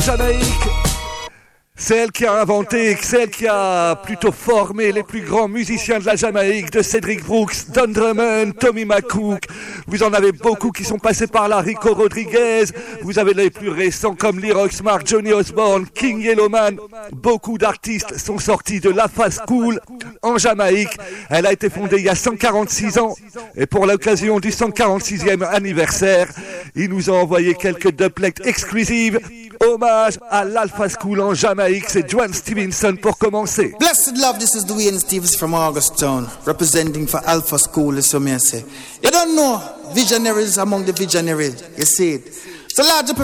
Jamaïque. C'est elle qui a inventé, c'est elle qui a plutôt formé les plus grands musiciens de la Jamaïque, de Cedric Brooks, Don Drummond, Tommy McCook. Vous en avez beaucoup qui sont passés par là, Rico Rodriguez. Vous avez les plus récents comme Lee Rocksmart, Johnny Osborne, King Yellowman. Beaucoup d'artistes sont sortis de l'Alpha School en Jamaïque. Elle a été fondée il y a 146 ans. Et pour l'occasion du 146e anniversaire, ils nous ont envoyé quelques dubplates exclusives. Hommage à l'Alpha School en Jamaïque, c'est Dwayne Stevenson pour commencer. Blessed love, this is Dwayne Stevens from Augustown, representing for Alpha School, as you may say. You don't know, visionaries among the visionaries, you see it. So large